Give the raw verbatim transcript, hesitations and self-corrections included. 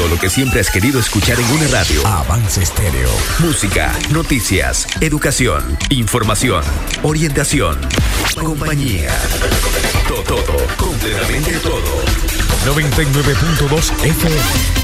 Todo lo que siempre has querido escuchar en una radio. Avance Estéreo. Música, noticias, educación, información, orientación, compañía. Todo, todo, completamente todo. noventa y nueve punto dos F M.